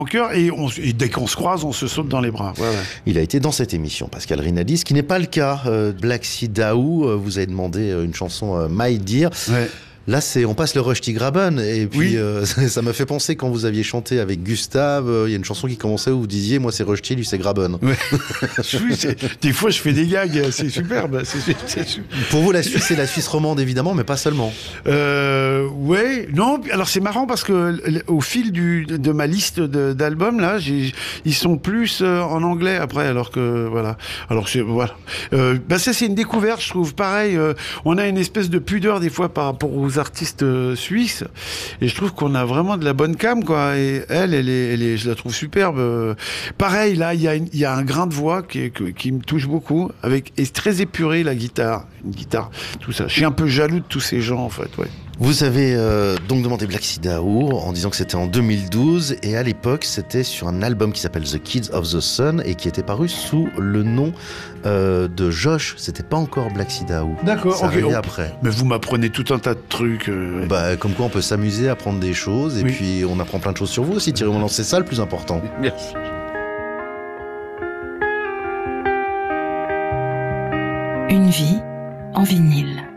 au cœur et dès qu'on se croise, on se saute dans les bras. Ouais, ouais. Il a été dans cette émission, Pascal Rinaldi, ce qui n'est pas le cas. Black Sea Daou, vous avez demandé une chanson My Dear. Ouais. Là, on passe le Rushdie Graben, et puis Oui. ça m'a fait penser quand vous aviez chanté avec Gustave, il y a une chanson qui commençait où vous disiez, moi c'est Rushdie, lui c'est Graben. Ouais. Oui, des fois je fais des gags, c'est superbe. Pour vous, la Suisse, c'est la Suisse romande évidemment, mais pas seulement. Ouais, non. Alors c'est marrant parce que au fil de ma liste d'albums là, ils sont plus en anglais après, alors que voilà. Alors voilà. Ça c'est une découverte, je trouve. Pareil, on a une espèce de pudeur des fois par rapport aux artistes suisses, et je trouve qu'on a vraiment de la bonne cam, quoi. Et elle est, je la trouve superbe. Pareil, là, il y a un grain de voix qui me touche beaucoup, et très épuré, la guitare, une guitare, tout ça. Je suis un peu jaloux de tous ces gens, en fait, ouais. Vous avez donc demandé Black Sea Daou en disant que c'était en 2012, et à l'époque c'était sur un album qui s'appelle The Kids of the Sun et qui était paru sous le nom de Josh. C'était pas encore Black Sea Daou. D'accord, ça ok. arrivait après. Mais vous m'apprenez tout un tas de trucs. Comme quoi on peut s'amuser, apprendre des choses, et puis on apprend plein de choses sur vous aussi, Thierry Montand. C'est ça le plus important. Merci. Une vie en vinyle.